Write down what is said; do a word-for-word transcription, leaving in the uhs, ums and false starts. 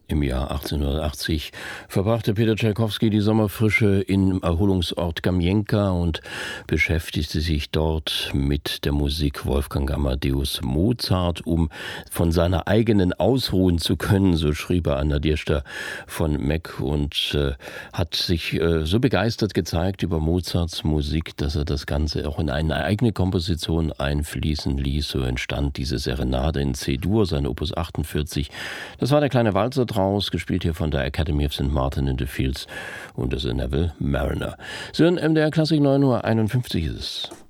Im Jahr achtzehnhundertachtzig verbrachte Peter Tschaikowski die Sommerfrische im Erholungsort Gamienka und beschäftigte sich dort mit der Musik Wolfgang Amadeus Mozart, um von seiner eigenen ausruhen zu können, so schrieb er an Nadjezhda von Meck, und äh, hat sich äh, so begeistert gezeigt über Mozarts Musik, dass er das Ganze auch in eine eigene Komposition einfließen ließ. So entstand diese Serenade in C-Dur, sein Opus achtundvierzig. Das war der kleine Walzer draus, gespielt hier von der Academy of Saint Martin in the Fields und das Neville Mariner. So in M D R Klassik neun Uhr einundfünfzig ist es.